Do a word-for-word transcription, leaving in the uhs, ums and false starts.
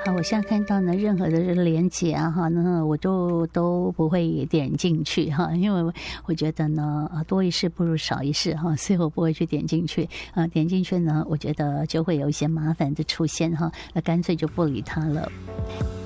好，我现在看到呢，任何的这个连结啊，哈，那我就都不会点进去哈，因为我觉得呢，呃，多一事不如少一事哈，所以我不会去点进去。呃，点进去呢，我觉得就会有一些麻烦的出现哈，那干脆就不理他了。